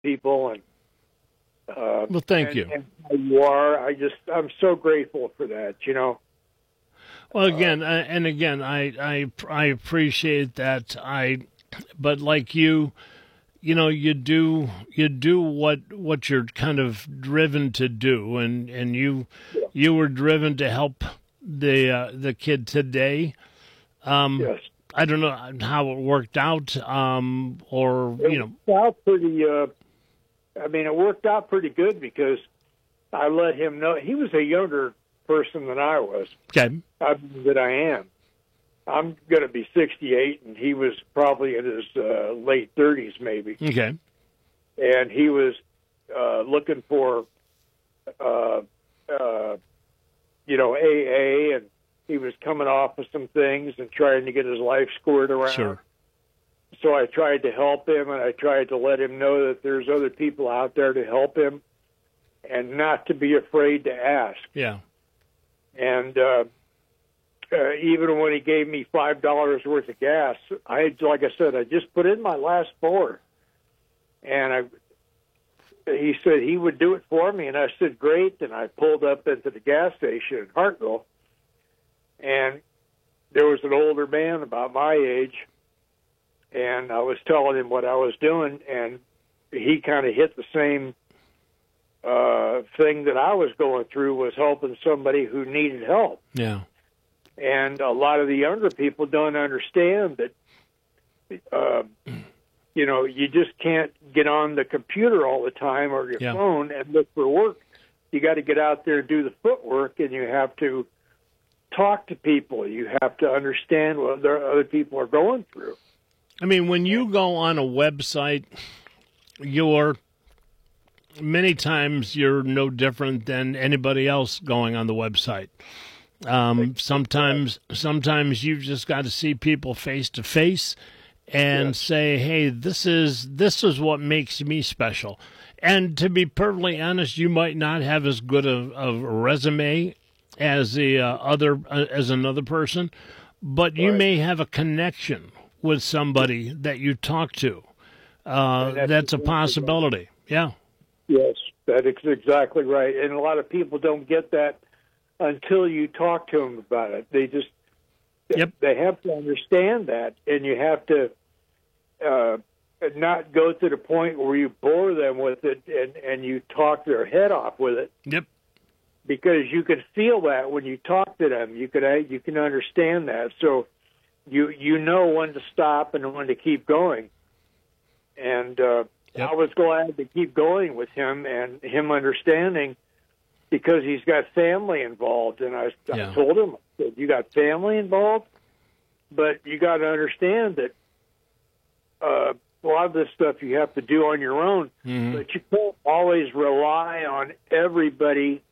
people, and well, thank you. And how you are. I'm so grateful for that. Well, again, I appreciate that. But like you do what you're kind of driven to do, and you were driven to help the kid today. Yes. I don't know how it worked out, or It worked out pretty. It worked out pretty good because I let him know he was a younger person than I was. Okay. That I am. I'm going to be 68, and he was probably in his late 30s, maybe. Okay. And he was looking for, AA, and he was coming off of some things and trying to get his life squared around. Sure. So I tried to help him, and I tried to let him know that there's other people out there to help him, and not to be afraid to ask. Yeah. And even when he gave me $5 worth of gas, like I said, I just put in my last 4, and he said he would do it for me, and I said great. And I pulled up into the gas station in Hartville, and there was an older man about my age, and I was telling him what I was doing, and he kind of hit the same thing that I was going through, was helping somebody who needed help. Yeah. And a lot of the younger people don't understand that, you just can't get on the computer all the time or your phone and look for work. You got to get out there and do the footwork, and you have to talk to people. You have to understand what other people are going through. I mean, when you go on a website, many times you're no different than anybody else going on the website. Sometimes you've just got to see people face to face and say, "Hey, this is what makes me special." And to be perfectly honest, you might not have as good a resume as as another person, but you may have a connection with somebody that you talk to. That's a possibility. Yeah. Yes, that is exactly right. And a lot of people don't get that until you talk to them about it. They just they have to understand that, and you have to not go to the point where you bore them with it and you talk their head off with it. Yep. Because you can feel that when you talk to them. You can understand that. So you know when to stop and when to keep going. And I was glad to keep going with him and him understanding, because he's got family involved. And I told him, I said, you got family involved, but you got to understand that a lot of this stuff you have to do on your own, but you can't always rely on everybody,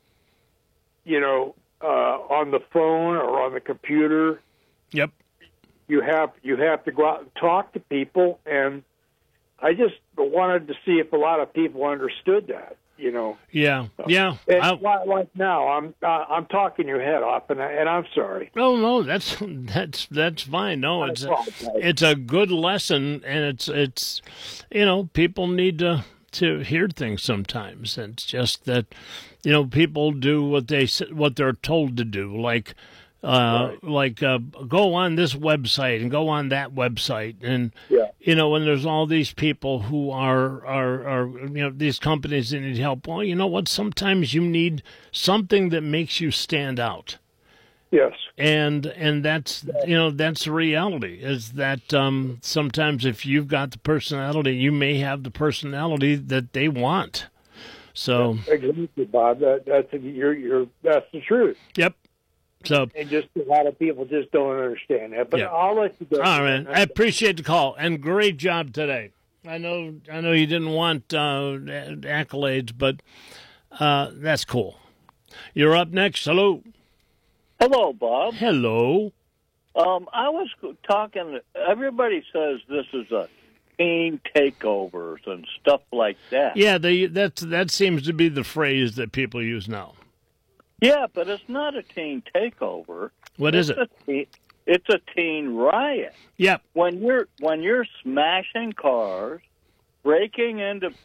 on the phone or on the computer. Yep. You have to go out and talk to people, and I just wanted to see if a lot of people understood that. Yeah. Like now, I'm talking your head off, and I'm sorry. Oh no, that's fine. No, it's a good lesson, and it's people need to hear things sometimes. It's just that people do what they're told to do, like go on this website and go on that website, and when there's all these people who are these companies that need help. Well, you know what? Sometimes you need something that makes you stand out. Yes, and that's that's the reality. Is that sometimes if you've got the personality, you may have the personality that they want. So exactly, Bob. That's the truth. Yep. So, and just a lot of people just don't understand that. But I'll let you go. All right, man. I appreciate the call, and great job today. I know you didn't want accolades, but that's cool. You're up next. Hello. Hello, Bob. Hello. I was talking. Everybody says this is a teen takeovers and stuff like that. Yeah, that seems to be the phrase that people use now. Yeah, but it's not a teen takeover. What is it? It's a teen riot. Yep. When you're smashing cars, breaking into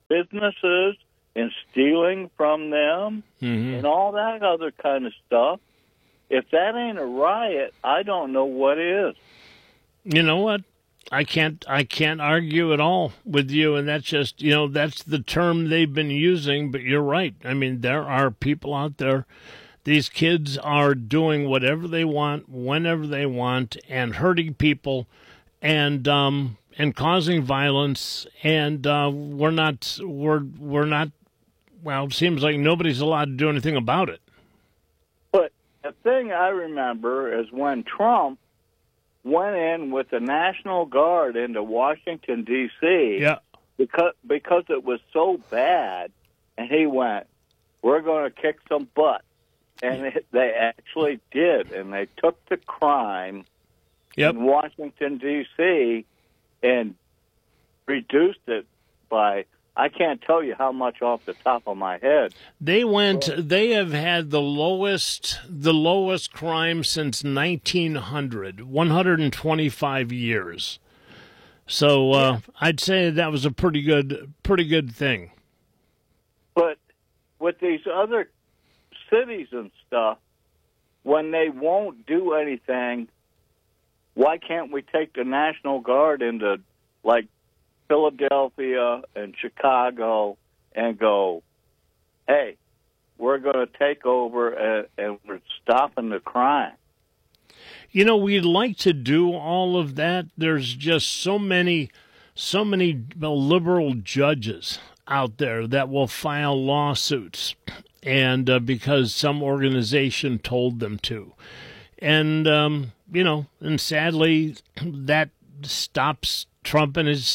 businesses and stealing from them and all that other kind of stuff. If that ain't a riot, I don't know what is. You know what? I can't argue at all with you, and that's just, that's the term they've been using, but you're right. I mean, there are people out there, these kids are doing whatever they want, whenever they want, and hurting people and causing violence, and we're not well, it seems like nobody's allowed to do anything about it. But the thing I remember is when Trump went in with the National Guard into Washington, D.C., because it was so bad, and he went, we're going to kick some butt. And they actually did, and they took the crime in Washington, D.C., and reduced it by, I can't tell you how much off the top of my head. They have had the lowest crime since 1900, 125 years. So I'd say that was a pretty good thing. But with these other cities and stuff, when they won't do anything, why can't we take the National Guard into, like, Philadelphia and Chicago and go, hey, we're going to take over and we're stopping the crime? We'd like to do all of that. There's just so many liberal judges out there that will file lawsuits, and because some organization told them to. And, and sadly, that stops Trump in his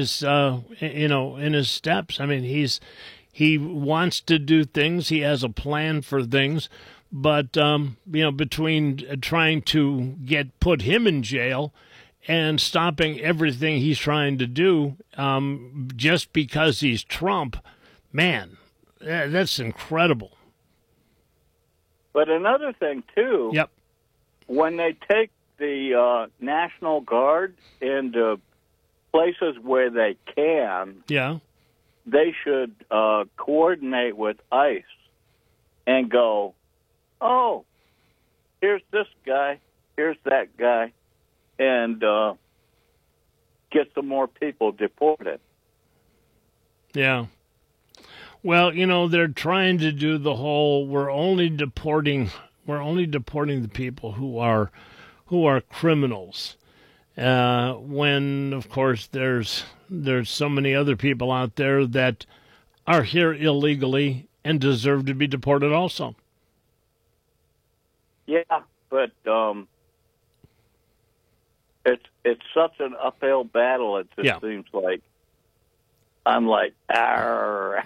steps. I mean, he wants to do things. He has a plan for things, but between trying to put him in jail and stopping everything he's trying to do, just because he's Trump, man, that's incredible. But another thing too. Yep. When they take the National Guard into places where they can, they should coordinate with ICE and go, oh, here's this guy, here's that guy, and get some more people deported. Yeah. Well, they're trying to do the whole, we're only deporting the people who are criminals. When, of course, there's so many other people out there that are here illegally and deserve to be deported also. Yeah, but it's such an uphill battle. It just seems like I'm like, arr.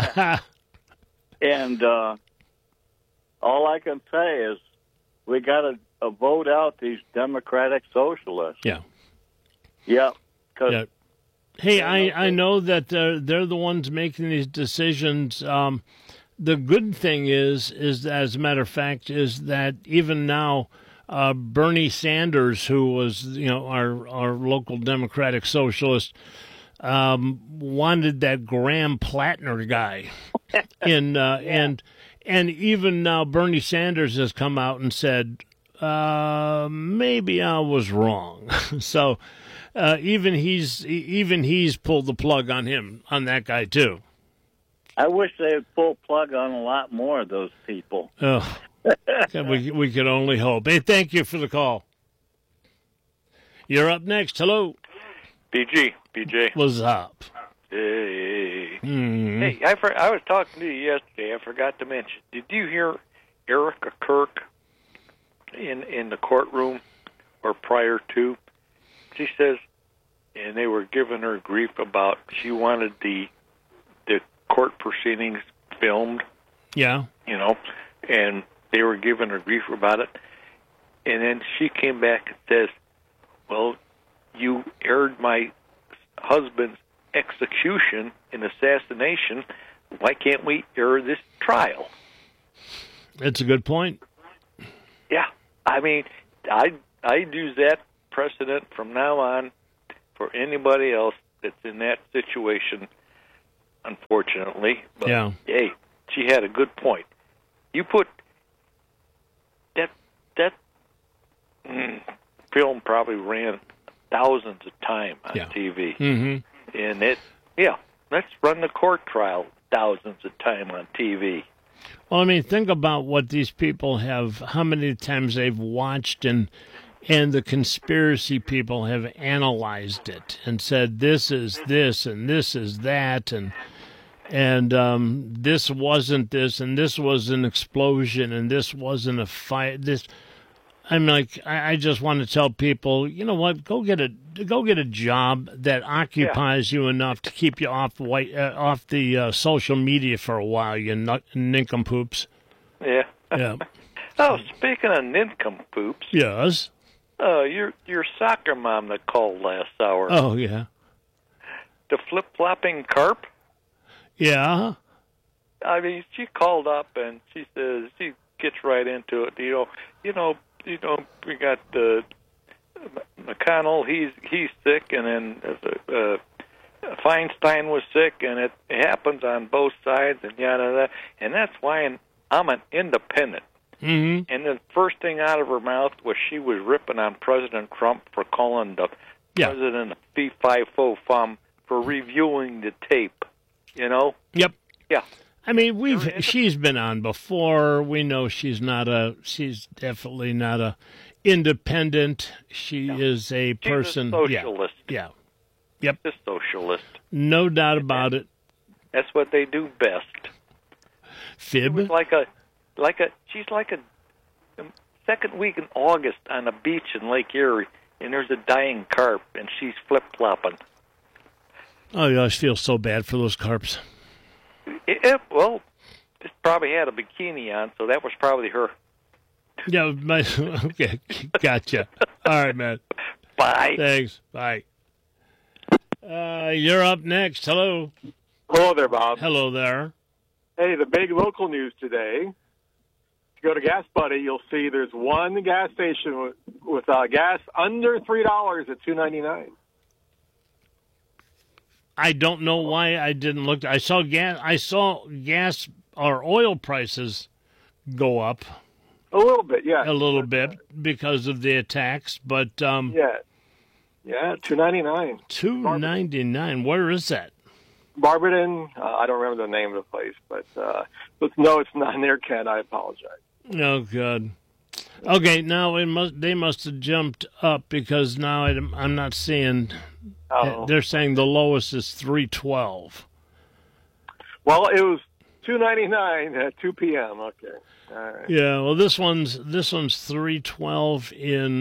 And all I can say is we got to vote out these democratic socialists. Yeah. Yeah. Hey, I know that they're the ones making these decisions. The good thing is, as a matter of fact, is that even now, Bernie Sanders, who was, our local democratic socialist, wanted that Graham Plattner guy and even now Bernie Sanders has come out and said, maybe I was wrong. So even he's pulled the plug on that guy too. I wish they would pull plug on a lot more of those people. Oh, we could only hope. Hey, thank you for the call. You're up next. Hello. BJ. What's up? Hey. Mm-hmm. Hey, I was talking to you yesterday. I forgot to mention. Did you hear Erica Kirk in the courtroom or prior to? She says, and they were giving her grief about she wanted the court proceedings filmed. Yeah. And they were giving her grief about it. And then she came back and says, well, you aired my husband's execution and assassination. Why can't we air this trial? That's a good point. Yeah. I mean, I'd use that precedent from now on for anybody else that's in that situation. unfortunately. But, yeah. hey, she had a good point. You put that film probably ran thousands of times on TV. Mm-hmm. And let's run the court trial thousands of times on TV. Well, I mean, think about what these people have, how many times they've watched, and the conspiracy people have analyzed it and said this is this and this is that, and this wasn't this, and this was an explosion, and this wasn't a fight. I'm like, I just want to tell people, you know what? Go get a job that occupies you enough to keep you off the social media for a while. You nincompoops. Yeah. Yeah. Oh, speaking of nincompoops. Yes. Your soccer mom that called last hour. Oh yeah. The flip-flopping carp. Yeah. I mean, she called up and she says she gets right into it. You know, we got McConnell. He's sick, and then Feinstein was sick, and it happens on both sides, and yada yada. And that's why I'm an independent. Mm-hmm. And the first thing out of her mouth was she was ripping on President Trump for calling the president a fee-fi-fo-fum for reviewing the tape. You know? Yep. Yeah. I mean, she's been on before. We know she's definitely not a independent. She is a person. She's a socialist. Yeah. Yep. A socialist. No doubt about it. That's what they do best. Fib. She's like a second week in August on a beach in Lake Erie, and there's a dying carp, and she's flip-flopping. Oh, yeah, I feel so bad for those carps. Well, this probably had a bikini on, so that was probably her. Yeah, okay, gotcha. All right, man. Bye. Thanks. Bye. You're up next. Hello. Hello there, Bob. Hello there. Hey, the big local news today. If you go to Gas Buddy, you'll see there's one gas station with gas under $3 at $2.99. I don't know why I didn't look. I saw gas or oil prices go up a little bit, yeah, a little bit because of the attacks. But yeah, $2.99. $2.99. Where is that? Barberton. I don't remember the name of the place, but no, it's not near Kent. I apologize. Oh God. Okay, now they must have jumped up because now I'm not seeing. Oh. They're saying the lowest is $3.12. Well, it was $2.99 at 2 p.m. Okay. All right. Yeah. Well, this one's $3.12 in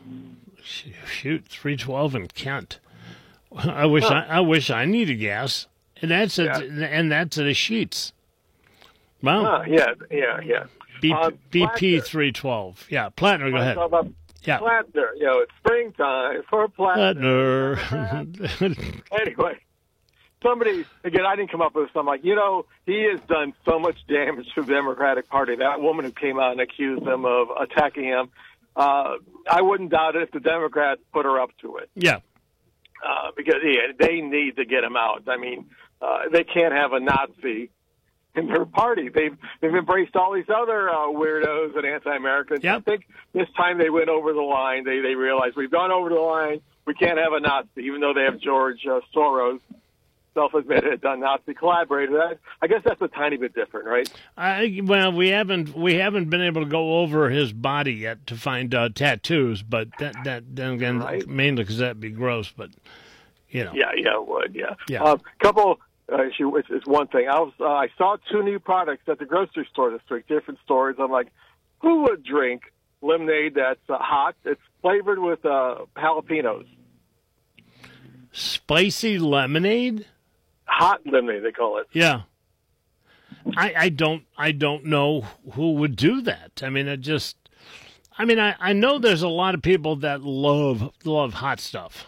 $3.12 in Kent. I wish I needed gas, and that's at the Sheets. Wow. Yeah. BP $3.12. Yeah, Plattner. Go ahead. Yeah. Plattner. It's springtime for Plattner. Anyway, somebody, again, I didn't come up with this. I'm like, he has done so much damage to the Democratic Party. That woman who came out and accused him of attacking him, I wouldn't doubt it if the Democrats put her up to it. Yeah. Because they need to get him out. I mean, they can't have a Nazi in their party. They've embraced all these other weirdos and anti-Americans. Yep. I think this time they went over the line. They realized we've gone over the line. We can't have a Nazi, even though they have George Soros, self-admitted Nazi collaborator. I guess that's a tiny bit different, right? Well, we haven't been able to go over his body yet to find tattoos, but that then again, right. Mainly because that'd be gross. But Yeah, it would. Yeah. Couple. It's one thing. I saw 2 new products at the grocery store this week, different stores. I'm like, who would drink lemonade that's hot? It's flavored with jalapenos. Spicy lemonade? Hot lemonade, they call it. Yeah. I don't know who would do that. I mean, I know there's a lot of people that love hot stuff.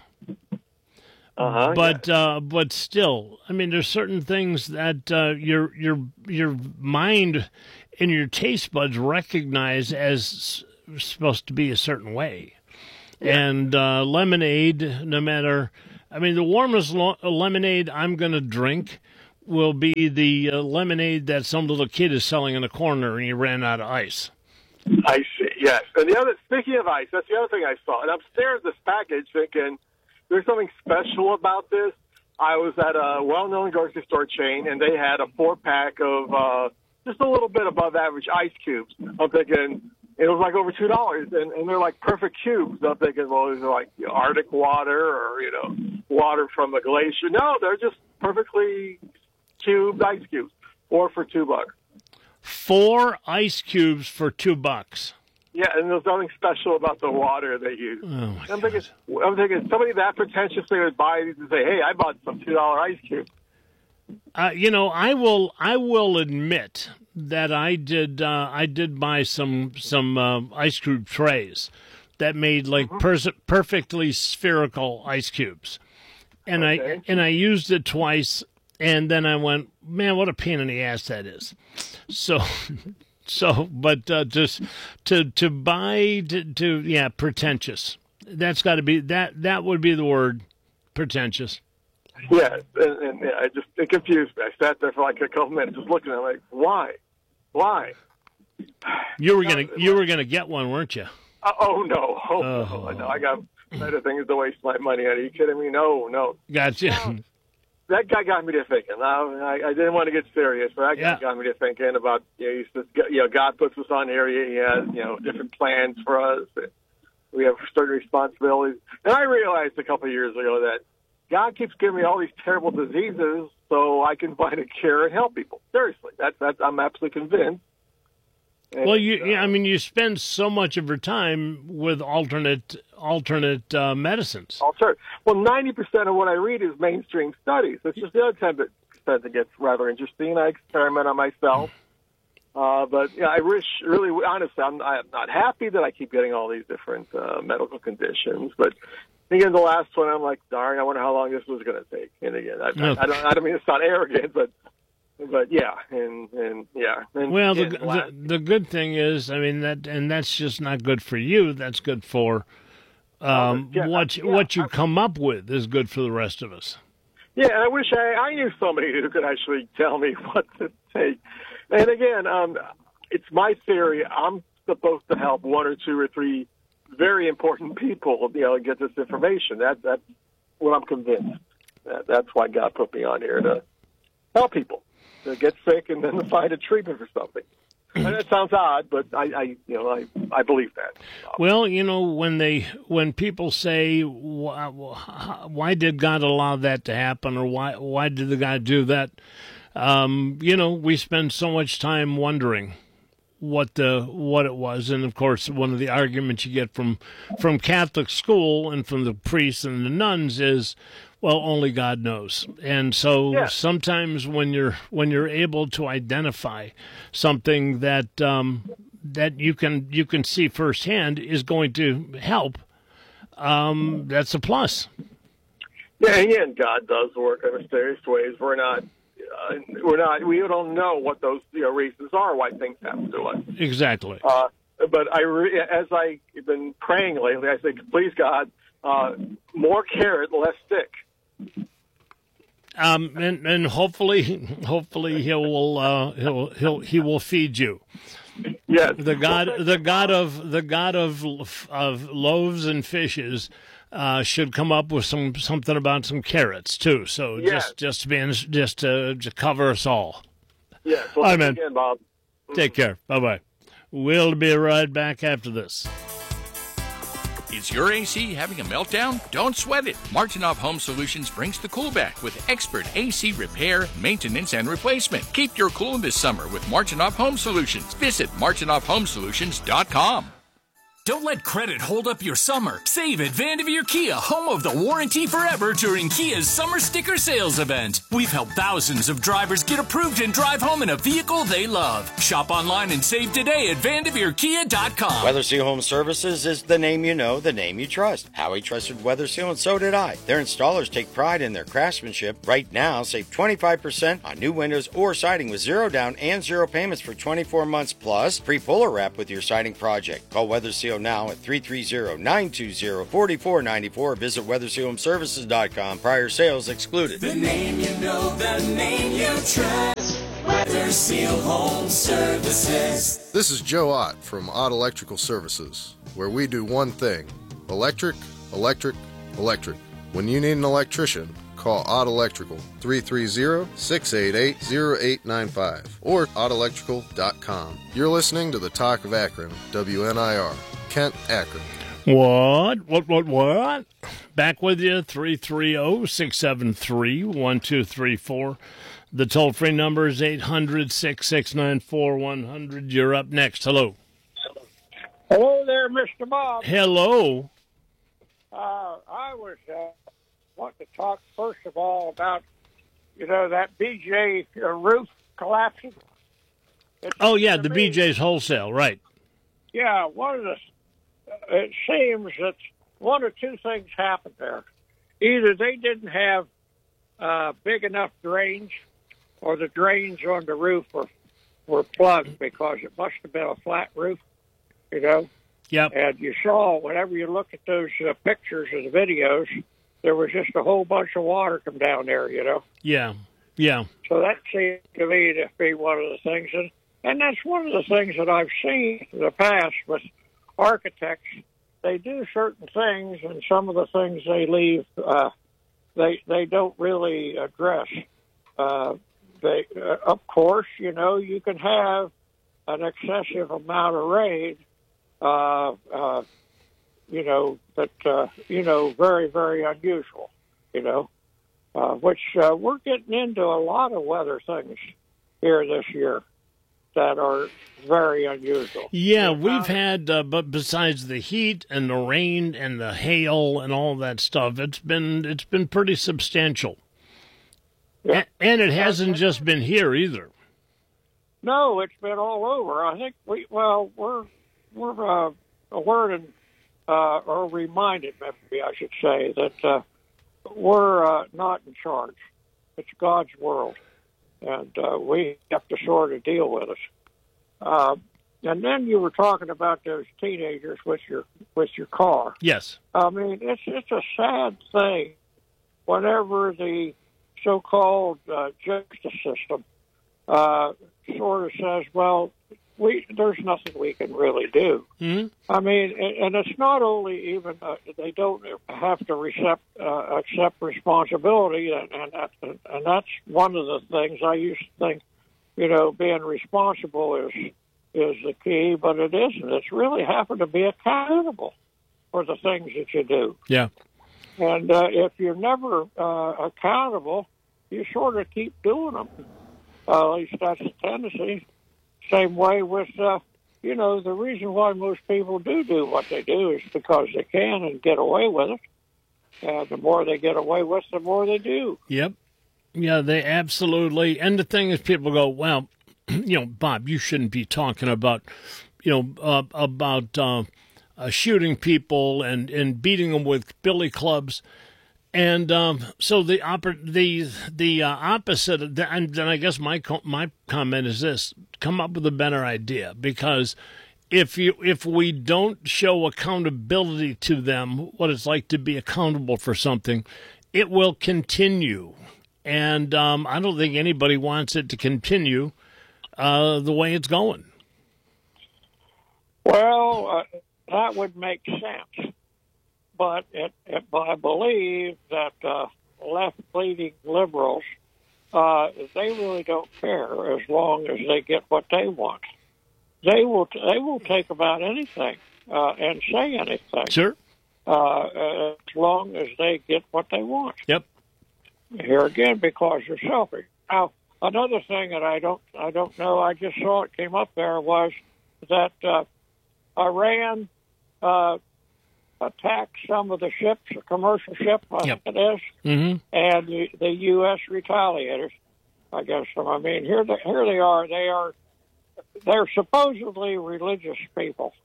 But still, I mean, there's certain things that your mind and your taste buds recognize as supposed to be a certain way. Yeah. And lemonade, no matter, I mean, the warmest lemonade I'm going to drink will be the lemonade that some little kid is selling in the corner and he ran out of ice. I see, yes. And speaking of ice, that's the other thing I saw. And I'm staring at this package thinking, there's something special about this. I was at a well-known grocery store chain, and they had a 4-pack of just a little bit above average ice cubes. I'm thinking it was like over $2, and they're like perfect cubes. I'm thinking, well, these are like Arctic water or, water from a glacier. No, they're just perfectly cubed ice cubes, or for $2. 4 ice cubes for $2. Yeah, and there's nothing special about the water they use. Oh I'm thinking somebody that pretentiously would buy these and say, "Hey, I bought some $2 ice cubes." I will admit that I did buy some ice cube trays that made like perfectly spherical ice cubes, and I used it twice, and then I went, man, what a pain in the ass that is. But just to buy pretentious. That's got to be that would be the word, pretentious. Yeah, and it confused me. I sat there for like a couple minutes just looking at it like, why? You were gonna get one, weren't you? No, no, I got better things to waste my money on. Are you kidding me? No. Gotcha. That guy got me to thinking. I didn't want to get serious, but that guy got me to thinking about, he says, God puts us on here. He has, different plans for us. We have certain responsibilities. And I realized a couple of years ago that God keeps giving me all these terrible diseases so I can find a cure and help people. Seriously, that's I'm absolutely convinced. And, well, you spend so much of your time with alternate medicines. Well, 90% of what I read is mainstream studies. It's just the other 10% that gets rather interesting. I experiment on myself. But I wish, really, honestly, I'm not happy that I keep getting all these different medical conditions. But again, the last one, I'm like, darn, I wonder how long this was going to take. And again, I don't mean to sound arrogant, but yeah, and yeah. And, well, the good thing is, that's just not good for you. That's good for what you come up with is good for the rest of us. Yeah, and I wish I knew somebody who could actually tell me what to take. And again, it's my theory. I'm supposed to help 1 or 2 or 3 very important people, get this information. That's what I'm convinced. That's why God put me on here, to help people to get sick and then to find a treatment for something. And it sounds odd, but I believe that. Well, when people say, why did God allow that to happen, or why did the God do that? We spend so much time wondering what it was, and of course, one of the arguments you get from Catholic school and from the priests and the nuns is, well, only God knows. And so sometimes when you're able to identify something that you can see firsthand is going to help, that's a plus. Yeah, again, God does work in mysterious ways. We don't know what those reasons are why things happen to us. Exactly. But as I've been praying lately, I think, please God, more carrot, less stick. And hopefully he will feed you. Yes. The God of loaves and fishes should come up with something about some carrots too. So just to cover us all. Yeah. Well, all right, man. Again, Bob. Take care. Bye-bye. We'll be right back after this. Is your AC having a meltdown? Don't sweat it. Martinoff Home Solutions brings the cool back with expert AC repair, maintenance, and replacement. Keep your cool this summer with Martinoff Home Solutions. Visit martinoffhomesolutions.com. Don't let credit hold up your summer. Save at Vanderveer Kia, home of the warranty forever during Kia's Summer Sticker Sales event. We've helped thousands of drivers get approved and drive home in a vehicle they love. Shop online and save today at VanderveerKia.com. Weather Seal Home Services is the name you know, the name you trust. Howie trusted Weather Seal, and so did I. Their installers take pride in their craftsmanship. Right now, save 25% on new windows or siding with 0 down and 0 payments for 24 months, plus free puller wrap with your siding project. Call Weather Seal radio now at 330-920-4494. Visit WeatherSealHomeServices.com. Prior sales excluded. The name you know, the name you trust. Weather Seal Home Services. This is Joe Ott from Ott Electrical Services, where we do one thing: electric, electric, electric. When you need an electrician, call Ott Electrical, 330-688-0895, or ottelectrical.com. You're listening to the Talk of Akron, WNIR, Kent, Akron. What? Back with you, 330-673-1234. The toll-free number is 800-669-4100. You're up next. Hello. Hello there, Mr. Bob. Hello. I was wanting to talk, first of all, about, that BJ roof collapsing. Oh, yeah, the BJ's wholesale, right. Yeah, it seems that one or two things happened there. Either they didn't have big enough drains, or the drains on the roof were plugged because it must have been a flat roof, Yep. And you saw, whenever you look at those pictures and the videos, there was just a whole bunch of water come down there, Yeah. So that seemed to me to be one of the things. And that's one of the things that I've seen in the past with architects. They do certain things, and some of the things they leave, they don't really address. Of course, you can have an excessive amount of rain, very, very unusual, which we're getting into a lot of weather things here this year that are very unusual. Yeah, we've had, but besides the heat and the rain and the hail and all that stuff, it's been pretty substantial. Yeah. And it hasn't just been here either. No, it's been all over. I think we're alerted or reminded, maybe I should say, that we're not in charge. It's God's world, and we have to sort of deal with it. And then you were talking about those teenagers with your car. Yes. I mean, it's a sad thing whenever the so-called justice system sort of says, well, there's nothing we can really do. Mm-hmm. I mean, and it's not only even they don't have to accept responsibility, and that's one of the things I used to think, being responsible is the key, but it isn't. It's really having to be accountable for the things that you do. Yeah. And if you're never accountable, you sort of keep doing them. At least that's the tendency. Same way with, the reason why most people do what they do is because they can and get away with it. And the more they get away with, the more they do. Yep. Yeah, they absolutely. And the thing is, people go, well, Bob, you shouldn't be talking about, shooting people and beating them with billy clubs. And so the opposite, and then I guess my comment is this: come up with a better idea, because if we don't show accountability to them, what it's like to be accountable for something, it will continue, and I don't think anybody wants it to continue the way it's going. Well, that would make sense. But I believe that left-leaning liberals, they really don't care as long as they get what they want. They will take about anything and say anything. Sure. As long as they get what they want. Yep. Here again, because they're selfish. Now, another thing that I don't know, I just saw it came up there, was that Iran attacked some of the ships, a commercial ship, I think it is, mm-hmm. and the U.S. retaliators, I guess. I mean, here they are. They're supposedly religious people,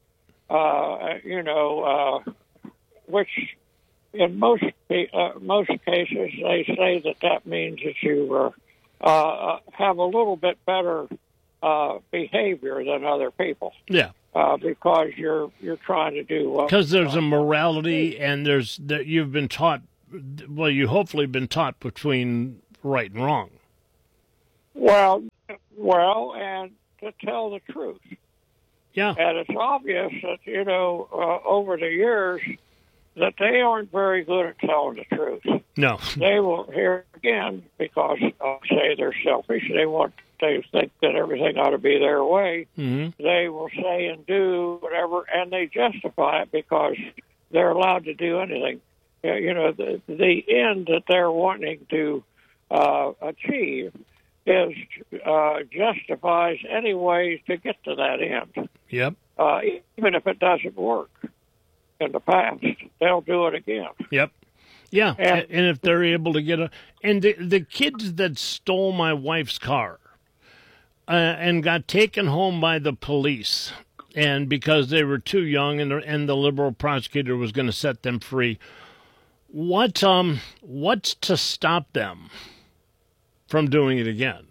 which in most cases they say that means that you have a little bit better behavior than other people. Yeah. Because you're trying to do what. Because there's a morality, and you've been taught. Well, you hopefully been taught between right and wrong. Well, and to tell the truth. Yeah. And it's obvious that, over the years, that they aren't very good at telling the truth. No. They will, here again, because say they're selfish, they think that everything ought to be their way. Mm-hmm. They will say and do whatever, and they justify it because they're allowed to do anything. The end that they're wanting to achieve justifies any ways to get to that end. Yep. Even if it doesn't work in the past, they'll do it again. Yep. Yeah, and if they're able to get and the kids that stole my wife's car and got taken home by the police, and because they were too young, and the liberal prosecutor was going to set them free. What's to stop them from doing it again?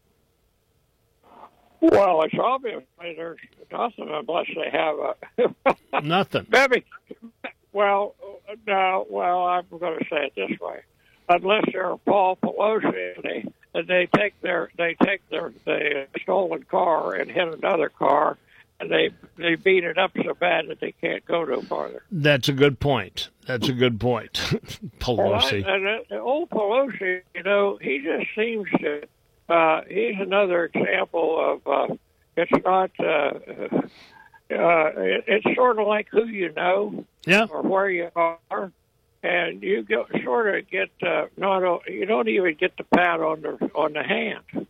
Well, it's obviously there's nothing unless they have a nothing. Maybe. Well, no. Well, I'm going to say it this way: unless they're Paul Pelosi, and they take their stolen car and hit another car, and they beat it up so bad that they can't go no farther. That's a good point. Pelosi. And old Pelosi, he just seems to. He's another example of it's not. It's sort of like who you know, yeah, or where you are, and you sort of get you don't even get the pat on the hand.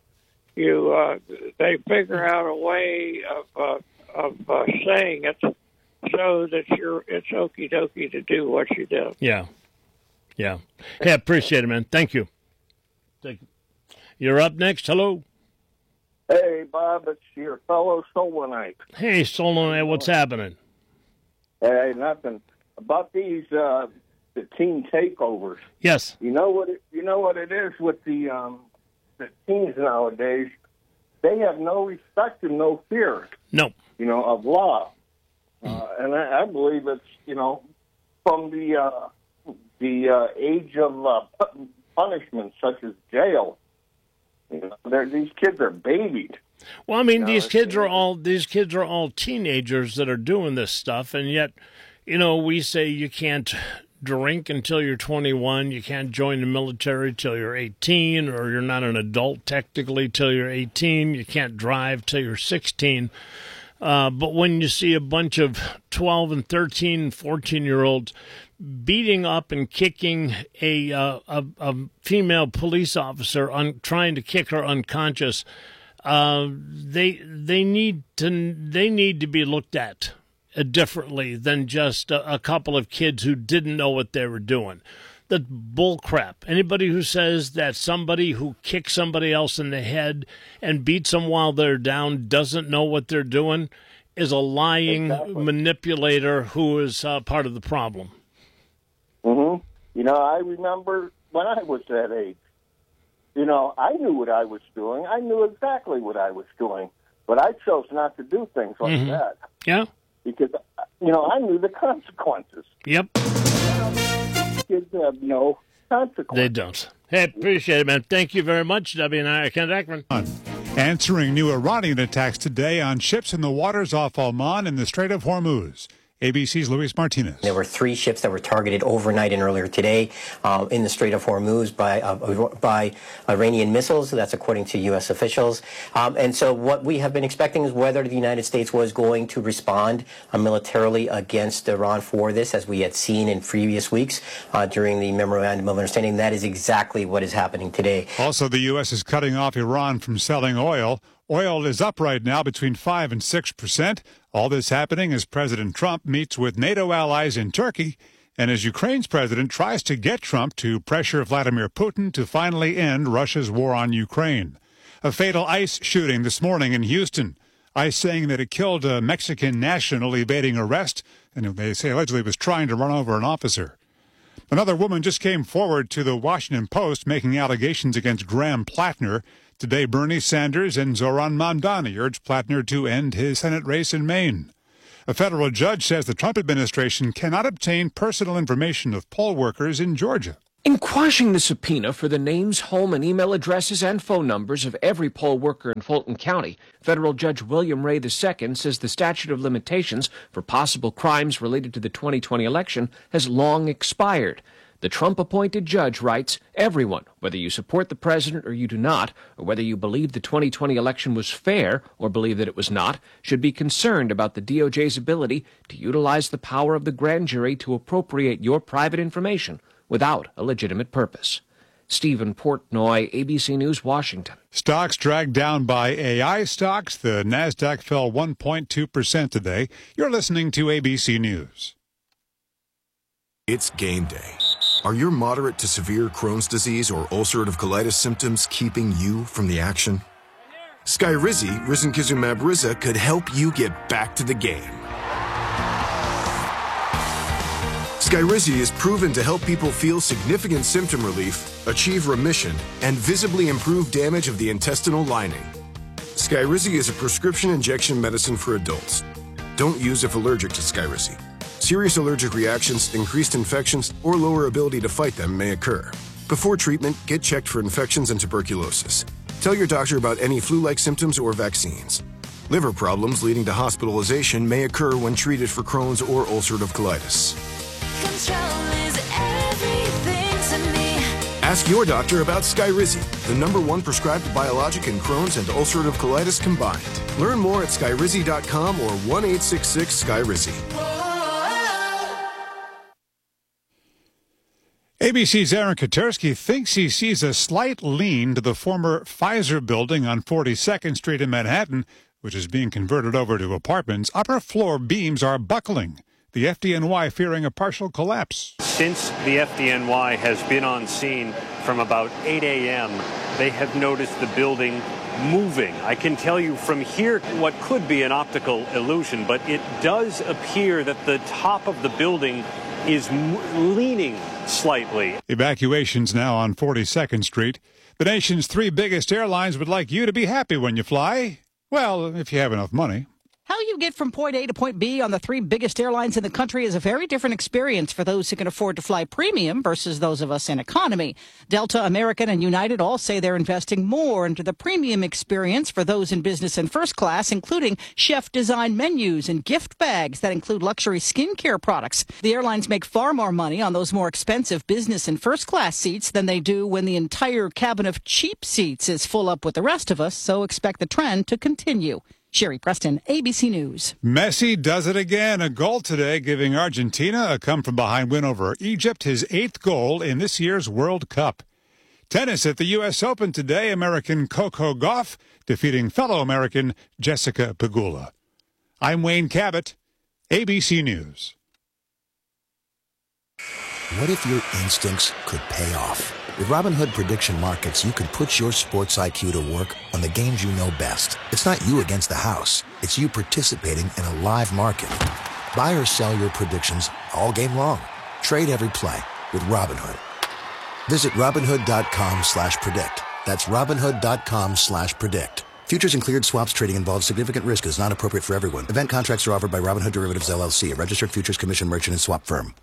They figure out a way of saying it so that it's okie dokie to do what you do. Yeah. Hey, appreciate it, man. Thank you. You're up next. Hello. Hey, Bob, it's your fellow Solonite. Hey, Solonite, what's happening? Hey, nothing. About these the teen takeovers. Yes. You know what it is with the teens nowadays? They have no respect and no fear. No. Of law. And I believe it's, from the age of punishment such as jail. These kids are babies. Well, I mean, these kids are all teenagers that are doing this stuff, and yet, we say you can't drink until you're 21, you can't join the military till you're 18, or you're not an adult technically till you're 18, you can't drive till you're 16. But when you see a bunch of 12 and 13 and 14-year-olds beating up and kicking a female police officer, trying to kick her unconscious, they need to be looked at differently than just a couple of kids who didn't know what they were doing. That's bull crap. Anybody who says that somebody who kicks somebody else in the head and beats them while they're down doesn't know what they're doing is a lying manipulator who is part of the problem. Mm-hmm. I remember when I was that age, I knew what I was doing. I knew exactly what I was doing, but I chose not to do things like that. Yeah. Because, I knew the consequences. Yep. Kids have no consequences. They don't. Hey, appreciate it, man. Thank you very much, WNI. Kent Ackman. Answering new Iranian attacks today on ships in the waters off Oman and the Strait of Hormuz. ABC's Luis Martinez. There were 3 ships that were targeted overnight and earlier today in the Strait of Hormuz by Iranian missiles. That's according to U.S. officials. And so what we have been expecting is whether the United States was going to respond militarily against Iran for this, as we had seen in previous weeks during the Memorandum of Understanding. That is exactly what is happening today. Also, the U.S. is cutting off Iran from selling oil. Oil is up right now between 5% and 6%. All this happening as President Trump meets with NATO allies in Turkey and as Ukraine's president tries to get Trump to pressure Vladimir Putin to finally end Russia's war on Ukraine. A fatal ICE shooting this morning in Houston. ICE saying that it killed a Mexican national evading arrest, and they say allegedly was trying to run over an officer. Another woman just came forward to the Washington Post making allegations against Graham Plattner, Today, Bernie Sanders and Zoran Mamdani urged Plattner to end his Senate race in Maine. A federal judge says the Trump administration cannot obtain personal information of poll workers in Georgia. In quashing the subpoena for the names, home, and email addresses and phone numbers of every poll worker in Fulton County, federal Judge William Ray II says the statute of limitations for possible crimes related to the 2020 election has long expired. The Trump-appointed judge writes, everyone, whether you support the president or you do not, or whether you believe the 2020 election was fair or believe that it was not, should be concerned about the DOJ's ability to utilize the power of the grand jury to appropriate your private information without a legitimate purpose. Stephen Portnoy, ABC News, Washington. Stocks dragged down by AI stocks. The Nasdaq fell 1.2% today. You're listening to ABC News. It's game day. Are your moderate to severe Crohn's disease or ulcerative colitis symptoms keeping you from the action? Skyrizi, risankizumab Riza, could help you get back to the game. Skyrizi is proven to help people feel significant symptom relief, achieve remission, and visibly improve damage of the intestinal lining. Skyrizi is a prescription injection medicine for adults. Don't use if allergic to Skyrizi. Serious allergic reactions, increased infections, or lower ability to fight them may occur. Before treatment, get checked for infections and tuberculosis. Tell your doctor about any flu-like symptoms or vaccines. Liver problems leading to hospitalization may occur when treated for Crohn's or ulcerative colitis. Ask your doctor about Skyrizi, the #1 prescribed biologic in Crohn's and ulcerative colitis combined. Learn more at skyrizi.com or 1-866-SKYRIZI. ABC's Aaron Katersky thinks he sees a slight lean to the former Pfizer building on 42nd Street in Manhattan, which is being converted over to apartments. Upper floor beams are buckling. The FDNY fearing a partial collapse. Since the FDNY has been on scene from about 8 a.m., they have noticed the building moving. I can tell you from here what could be an optical illusion, but it does appear that the top of the building is leaning slightly. Evacuations now on 42nd Street. The nation's 3 biggest airlines would like you to be happy when you fly. Well, if you have enough money. How you get from point A to point B on the 3 biggest airlines in the country is a very different experience for those who can afford to fly premium versus those of us in economy. Delta, American, and United all say they're investing more into the premium experience for those in business and first class, including chef-designed menus and gift bags that include luxury skincare products. The airlines make far more money on those more expensive business and first class seats than they do when the entire cabin of cheap seats is full up with the rest of us, so expect the trend to continue. Sherry Preston, ABC News. Messi does it again. A goal today, giving Argentina a come-from-behind win over Egypt, his 8th goal in this year's World Cup. Tennis at the U.S. Open today, American Coco Gauff defeating fellow American Jessica Pegula. I'm Wayne Cabot, ABC News. What if your instincts could pay off? With Robinhood Prediction Markets, you can put your sports IQ to work on the games you know best. It's not you against the house. It's you participating in a live market. Buy or sell your predictions all game long. Trade every play with Robinhood. Visit Robinhood.com/predict. That's Robinhood.com/predict. Futures and cleared swaps trading involves significant risk and is not appropriate for everyone. Event contracts are offered by Robinhood Derivatives LLC, a registered futures commission merchant and swap firm.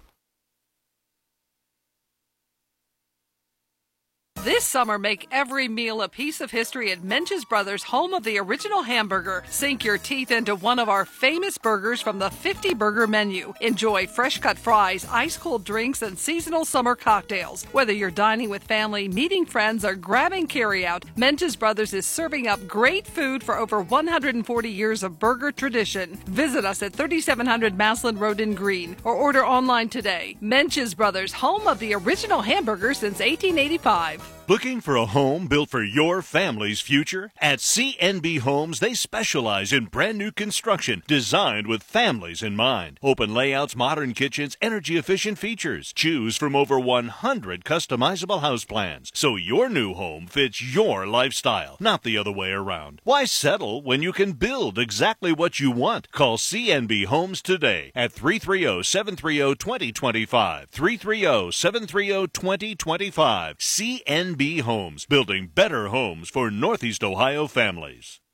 This summer, make every meal a piece of history at Mench's Brothers, home of the original hamburger. Sink your teeth into one of our famous burgers from the 50 burger menu. Enjoy fresh-cut fries, ice-cold drinks, and seasonal summer cocktails. Whether you're dining with family, meeting friends, or grabbing carryout, Mench's Brothers is serving up great food for over 140 years of burger tradition. Visit us at 3700 Maslin Road in Greene or order online today. Mench's Brothers, home of the original hamburger since 1885. Looking for a home built for your family's future? At CNB Homes, they specialize in brand new construction designed with families in mind. Open layouts, modern kitchens, energy-efficient features. Choose from over 100 customizable house plans, so your new home fits your lifestyle, not the other way around. Why settle when you can build exactly what you want? Call CNB Homes today at 330-730-2025. 330-730-2025. CNB CNB Homes, building better homes for Northeast Ohio families.